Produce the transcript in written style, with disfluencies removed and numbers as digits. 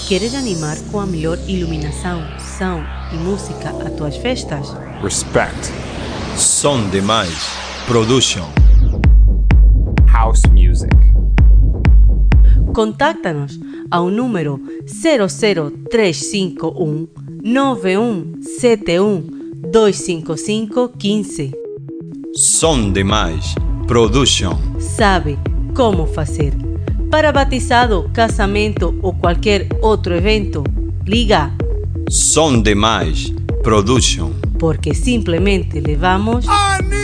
Queres animar com a melhor iluminação, som e música as tuas festas? Respect. Som Demais Production. House music. Contáctanos ao número 00351 9171 255 15. Som Demais Production. Sabe como fazer. Para batizado, casamento ou qualquer outro evento, liga. Som Demais Production. Porque simplesmente levamos